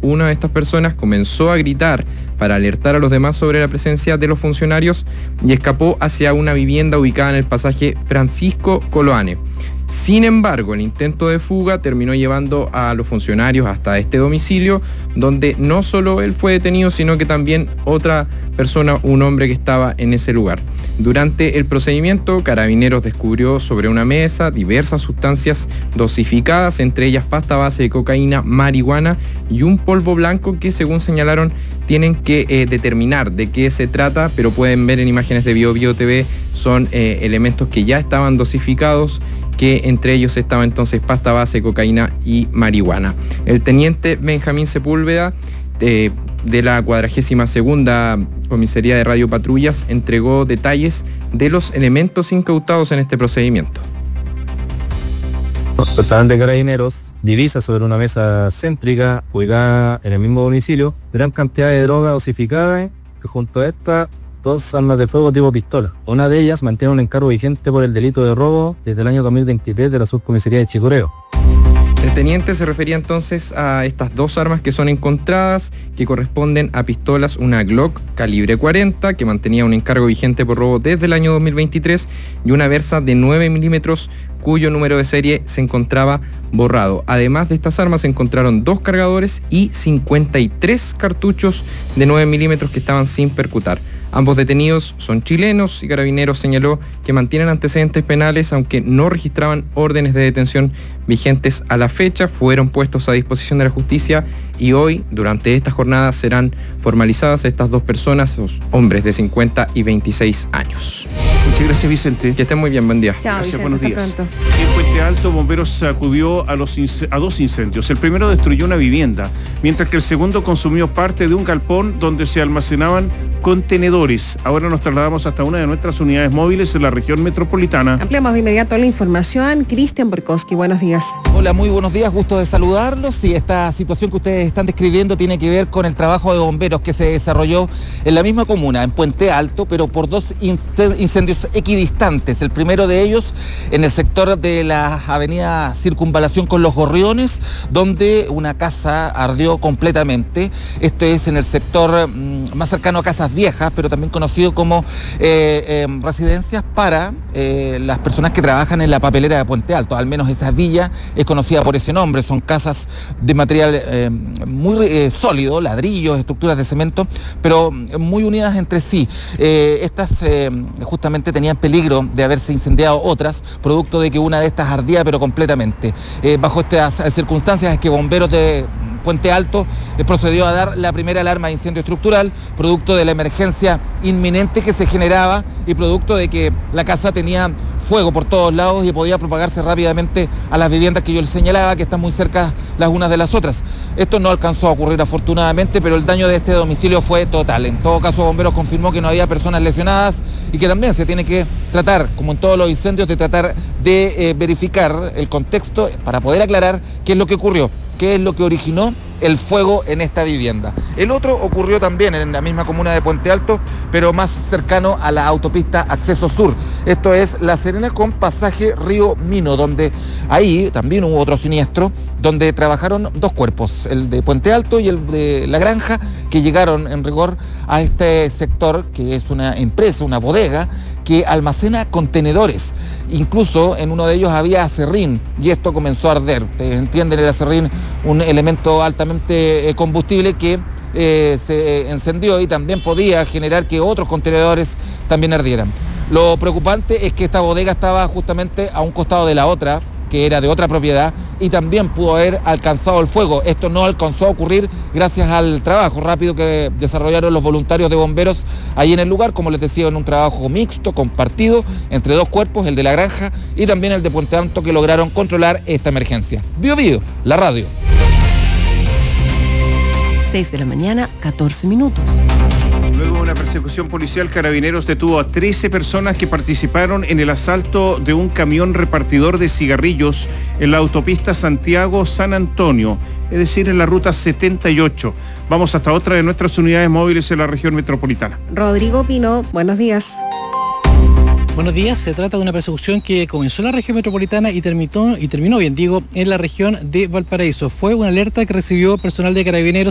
una de estas personas comenzó a gritar para alertar a los demás sobre la presencia de los funcionarios y escapó hacia una vivienda ubicada en el pasaje Francisco Coloane. Sin embargo, el intento de fuga terminó llevando a los funcionarios hasta este domicilio, donde no solo él fue detenido, sino que también otra persona, un hombre que estaba en ese lugar. Durante el procedimiento, Carabineros descubrió sobre una mesa diversas sustancias dosificadas, entre ellas pasta base de cocaína, marihuana y un polvo blanco que, según señalaron, tienen que determinar de qué se trata, pero pueden ver en imágenes de BioBio TV, son elementos que ya estaban dosificados, que entre ellos estaba entonces pasta base, cocaína y marihuana. El teniente Benjamín Sepúlveda, de la 42ª Comisaría de Radio Patrullas, entregó detalles de los elementos incautados en este procedimiento. Personal de Carabineros divisa sobre una mesa céntrica ubicada en el mismo domicilio gran cantidad de droga dosificada, que junto a esta 2 armas de fuego tipo pistola. Una de ellas mantiene un encargo vigente por el delito de robo desde el año 2023 de la subcomisaría de Chicureo. El teniente se refería entonces a estas 2 armas que son encontradas, que corresponden a pistolas, una Glock calibre 40, que mantenía un encargo vigente por robo desde el año 2023, y una Versa de 9 milímetros, cuyo número de serie se encontraba borrado. Además de estas armas se encontraron 2 cargadores y 53 cartuchos de 9 milímetros que estaban sin percutar. Ambos detenidos son chilenos y Carabineros señaló que mantienen antecedentes penales, aunque no registraban órdenes de detención vigentes a la fecha. Fueron puestos a disposición de la justicia y hoy, durante esta jornada, serán formalizadas estas 2 personas, los hombres de 50 y 26 años. Muchas gracias, Vicente. Que estén muy bien, buen día. Chao, gracias, Vicente, buenos días. Pronto. En Puente Alto, bomberos acudió a 2 incendios. El primero destruyó una vivienda, mientras que el segundo consumió parte de un galpón donde se almacenaban contenedores. Ahora nos trasladamos hasta una de nuestras unidades móviles en la región metropolitana. Ampliamos de inmediato la información. Cristian Borkowski, buenos días. Hola, muy buenos días, gusto de saludarlos. Y esta situación que ustedes están describiendo tiene que ver con el trabajo de bomberos que se desarrolló en la misma comuna, en Puente Alto, pero por 2 incendios equidistantes. El primero de ellos en el sector de la avenida Circunvalación con los Gorriones, donde una casa ardió completamente. Esto es en el sector más cercano a Casas Viejas, pero también conocido como residencias para las personas que trabajan en la papelera de Puente Alto. Al menos esa villa es conocida por ese nombre. Son casas de material muy sólido, ladrillos, estructuras de cemento, pero muy unidas entre sí. Estas justamente tenían peligro de haberse incendiado otras, producto de que una de estas ardía pero completamente. Bajo estas circunstancias es que bomberos de Puente Alto procedió a dar la primera alarma de incendio estructural, producto de la emergencia inminente que se generaba y producto de que la casa tenía fuego por todos lados y podía propagarse rápidamente a las viviendas que yo les señalaba, que están muy cerca las unas de las otras. Esto no alcanzó a ocurrir afortunadamente, pero el daño de este domicilio fue total. En todo caso, bomberos confirmó que no había personas lesionadas y que también se tiene que tratar, como en todos los incendios, de tratar de verificar el contexto para poder aclarar qué es lo que ocurrió, qué es lo que originó el fuego en esta vivienda. El otro ocurrió también en la misma comuna de Puente Alto, pero más cercano a la autopista Acceso Sur. Esto es La Serena con pasaje Río Mino, donde ahí también hubo otro siniestro, donde trabajaron 2 cuerpos, el de Puente Alto y el de La Granja, que llegaron en rigor a este sector, que es una empresa, una bodega, que almacena contenedores. Incluso en uno de ellos había acerrín y esto comenzó a arder. Ustedes entienden, el acerrín, un elemento altamente combustible que se encendió y también podía generar que otros contenedores también ardieran. Lo preocupante es que esta bodega estaba justamente a un costado de la otra, que era de otra propiedad, y también pudo haber alcanzado el fuego. Esto no alcanzó a ocurrir gracias al trabajo rápido que desarrollaron los voluntarios de bomberos ahí en el lugar, como les decía, en un trabajo mixto, compartido, entre 2 cuerpos, el de La Granja y también el de Puente Alto, que lograron controlar esta emergencia. BioBio, la radio. 6 de la mañana, 14 minutos. Luego de una persecución policial, Carabineros detuvo a 13 personas que participaron en el asalto de un camión repartidor de cigarrillos en la autopista Santiago-San Antonio, es decir, en la ruta 78. Vamos hasta otra de nuestras unidades móviles en la región metropolitana. Rodrigo Pino, buenos días. Buenos días, se trata de una persecución que comenzó en la región metropolitana y terminó bien digo, en la región de Valparaíso. Fue una alerta que recibió personal de Carabineros